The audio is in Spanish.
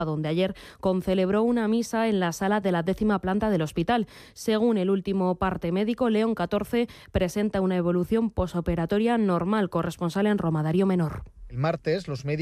donde ayer concelebró una misa en la sala de la 10ª planta del hospital. Según el último parte médico, León XIV presenta una evolución posoperatoria normal. Corresponsal en Roma, Darío Menor. El martes, los médicos